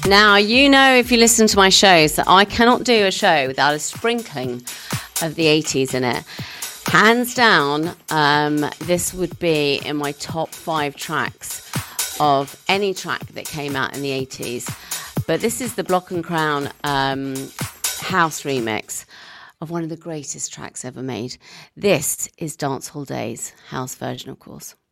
Now, you know, if you listen to my shows, that I cannot do a show without a sprinkling of the 80s in it. Hands down, this would be in my top 5 tracks of any track that came out in the 80s. But this is the Block and Crown house remix of one of the greatest tracks ever made. This is Dancehall Days, house version, of course.